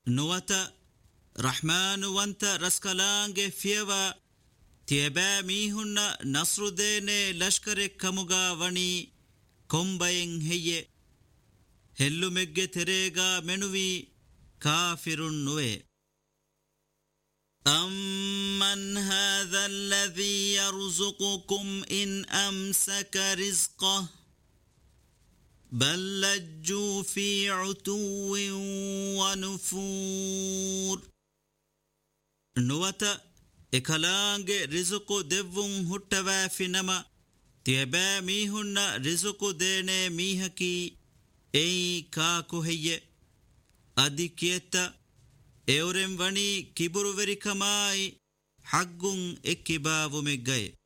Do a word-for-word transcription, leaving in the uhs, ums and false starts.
نوتا رحمن وانت رسكلانج فيوا تيبا ميهن نصر دين لشكر كمغا وني كومبين هي هلو مگه تريغا منوي كافر نوي أمن هذا الذي يرزقكم إن أمسك رزقه بل لجوا في عتو ونفور نوتا إكالانج رزق دفن هتوا في نما تيبا ميهن رزق دين ميهكي أي كاكو هي أدي كيتا اورم وني كبرو وري كماي حقون اكبابو مگاي